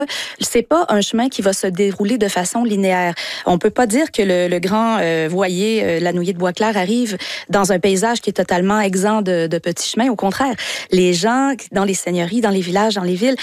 c'est pas un chemin qui va se dérouler de façon linéaire. On peut pas dire que le grand voilier la Nouillée de Boisclair arrive dans un paysage qui est totalement exempt de petits chemins. Au contraire, les gens dans les seigneuries, dans les villages, dans les villes